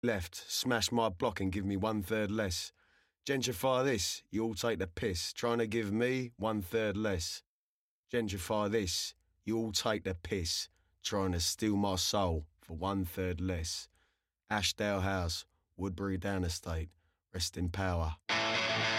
Left, smash my block and give me 1/3 less. Gentrify this, you all take the piss, trying to give me 1/3 less. Gentrify this, you all take the piss, trying to steal my soul for 1/3 less. Ashdale House, Woodbury Down Estate, rest in power.